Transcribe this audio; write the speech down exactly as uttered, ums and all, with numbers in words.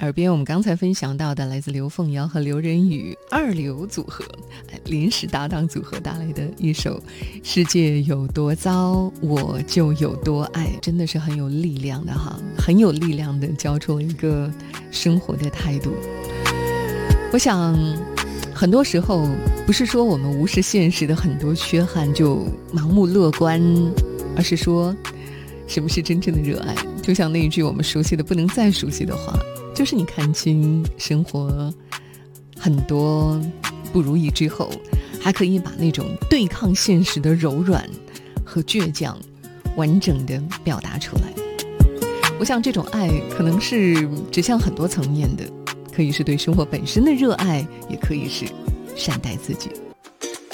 耳边我们刚才分享到的来自刘凤瑶和刘仁宇二流组合临时搭档组合带来的一首世界有多糟我就有多爱，真的是很有力量的哈，很有力量的交出了一个生活的态度。我想很多时候不是说我们无视现实的很多缺憾就盲目乐观，而是说什么是真正的热爱。就像那一句我们熟悉的不能再熟悉的话，就是你看清生活很多不如意之后，还可以把那种对抗现实的柔软和倔强完整的表达出来。我想这种爱可能是指向很多层面的，可以是对生活本身的热爱，也可以是善待自己。